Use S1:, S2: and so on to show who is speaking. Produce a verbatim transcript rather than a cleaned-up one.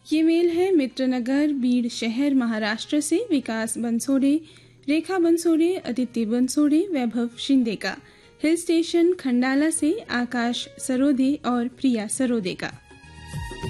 S1: ये मेल है मित्रनगर बीड़ शहर महाराष्ट्र से विकास बंसोड़े, रेखा बंसोड़े, अदिति बंसोड़े, वैभव शिंदे का। हिल स्टेशन खंडाला से आकाश सरोदे और प्रिया सरोदे का।